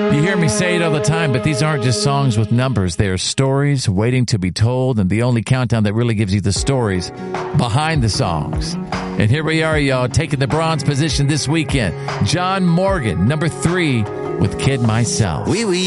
You hear me say it all the time, but these aren't just songs with numbers. They are stories waiting to be told, and the only countdown that really gives you the stories behind the songs. And here we are, y'all, taking the bronze position this weekend. John Morgan, number 3, with Kid Myself. Oui, oui.